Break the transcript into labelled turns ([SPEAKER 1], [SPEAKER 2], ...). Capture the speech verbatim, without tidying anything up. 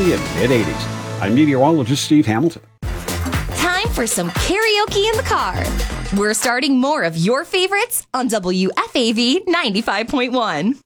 [SPEAKER 1] seventy and mid-eighties. I'm meteorologist Steve Hamilton.
[SPEAKER 2] Time for some karaoke in the car. We're starting more of your favorites on W F A V ninety-five point one.